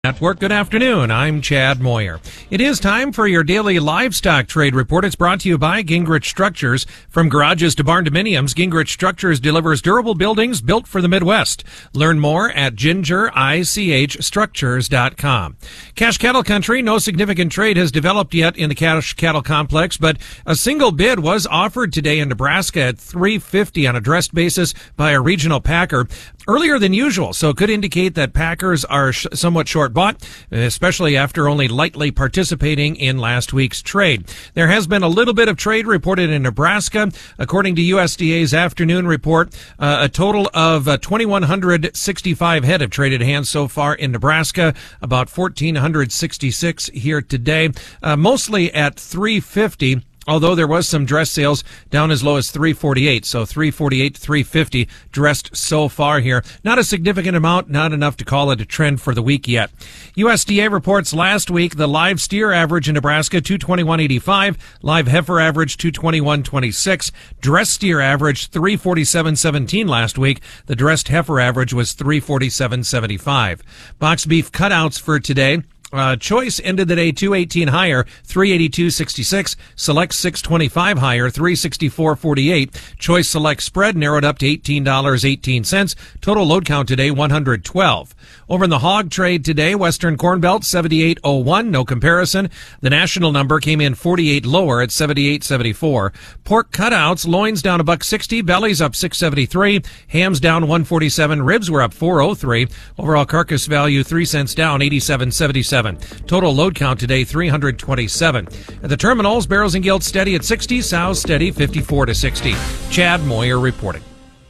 Network. Good afternoon. I'm Chad Moyer. It is time for your daily livestock trade report. It's brought to you by Gingrich Structures. From garages to barn dominiums, Gingrich Structures delivers durable buildings built for the Midwest. Learn more at gingerichstructures.com. Cash cattle country. No significant trade has developed yet in the cash cattle complex, but a single bid was offered today in Nebraska at $350 on a dressed basis by a regional packer. Earlier than usual, so it could indicate that packers are somewhat short bought, especially after only lightly participating in last week's trade. There has been a little bit of trade reported in Nebraska. According to USDA's afternoon report, a total of 2,165 head have traded hands so far in Nebraska, about 1,466 here today, mostly at $350. Although there was some dress sales down as low as $348, so $348 to $350 dressed so far here. Not a significant amount, not enough to call it a trend for the week yet. USDA reports last week the live steer average in Nebraska 221.85, live heifer average 221.26, dressed steer average 347.17 last week. The dressed heifer average was 347.75. Box beef cutouts for today. Choice ended the day 218 higher, 382.66. Select 625 higher, 364.48. Choice Select spread narrowed up to $18.18. Total load count today 112. Over in the hog trade today, Western Corn Belt 78.01, no comparison. The national number came in 48 lower at 78.74. Pork cutouts, loins down $1.60, bellies up $6.73, hams down $1.47, ribs were up $4.03. Overall carcass value 3 cents down, 87.77. Total load count today 327. At the terminals, barrels and gilts steady at 60, sows steady 54 to 60. Chad Moyer reporting.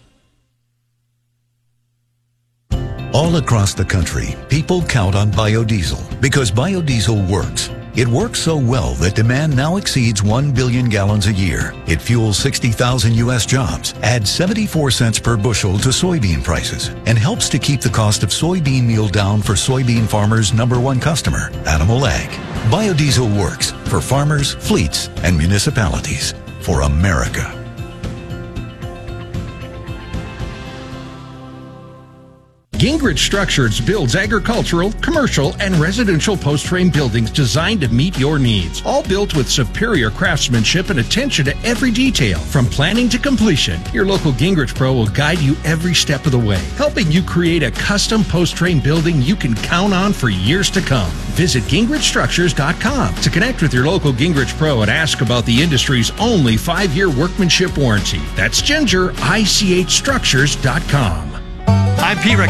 All across the country, people count on biodiesel because biodiesel works. It works so well that demand now exceeds 1 billion gallons a year. It fuels 60,000 U.S. jobs, adds 74 cents per bushel to soybean prices, and helps to keep the cost of soybean meal down for soybean farmers' #1 customer, Animal Ag. Biodiesel works for farmers, fleets, and municipalities. For America. Gingrich Structures builds agricultural, commercial, and residential post-frame buildings designed to meet your needs. All built with superior craftsmanship and attention to every detail. From planning to completion, your local Gingrich Pro will guide you every step of the way, helping you create a custom post-frame building you can count on for years to come. Visit GingrichStructures.com to connect with your local Gingrich Pro and ask about the industry's only 5-year workmanship warranty. That's GingerichStructures.com. I'm Pete